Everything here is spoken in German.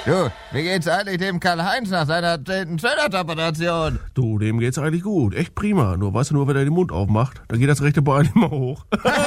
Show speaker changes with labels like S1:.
S1: Du, wie geht's eigentlich dem Karl-Heinz nach seiner 10. Zöllert-Operation?
S2: Du, dem geht's eigentlich gut. Echt prima. Nur weißt du, nur wenn er den Mund aufmacht, dann geht das rechte Bein immer hoch.